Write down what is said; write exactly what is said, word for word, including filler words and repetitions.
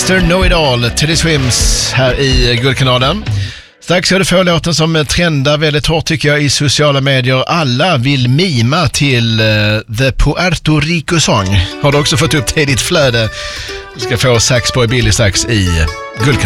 mister Know-It-All, Teddy Swims här i Guldkanalen. Strax ska du få låten som trendar väldigt hårt tycker jag i sociala medier. Alla vill mima till uh, The Puerto Rico Song. Har du också fått upp det i ditt flöde? Du ska få Saxboy Billy strax i Guldkanalen.